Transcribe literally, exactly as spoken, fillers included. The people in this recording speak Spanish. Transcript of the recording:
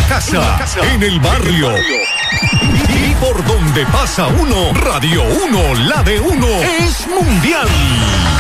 casa, en el barrio. Y por donde pasa uno, Radio uno, la de uno, es mundial.